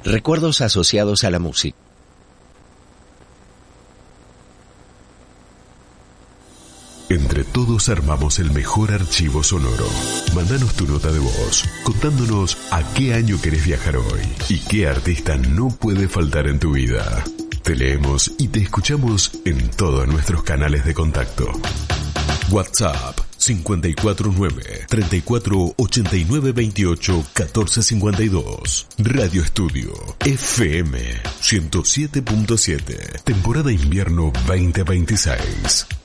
Recuerdos asociados a la música. Entre todos armamos el mejor archivo sonoro. Mándanos tu nota de voz, contándonos a qué año querés viajar hoy y qué artista no puede faltar en tu vida. Te leemos y te escuchamos en todos nuestros canales de contacto. WhatsApp 549-3489-28-1452. Radio Estudio FM 107.7. Temporada invierno 2026.